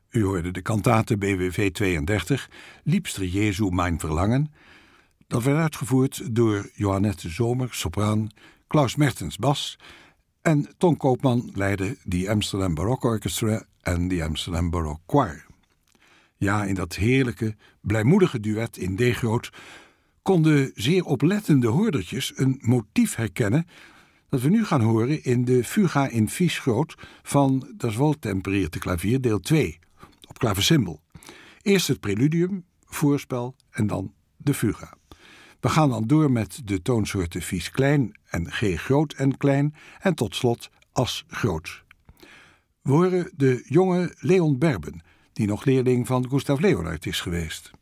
U hoorde de kantate BWV 32, Liebster Jesu mijn verlangen. Dat werd uitgevoerd door Johannette Zomer, sopraan, Klaus Mertens, bas en Ton Koopman leidde die Amsterdam Baroque Orchestra en die Amsterdam Baroque Choir. Ja, in dat heerlijke, blijmoedige duet in D-groot konden zeer oplettende hoordertjes een motief herkennen dat we nu gaan horen in de Fuga in Vies groot van Das Wohltemperierte Klavier deel 2 op klaversymbol. Eerst het preludium, voorspel en dan de Fuga. We gaan dan door met de toonsoorten Vies klein en G groot en klein en tot slot As groot. We horen de jonge Leon Berben, die nog leerling van Gustav Leonhardt is geweest.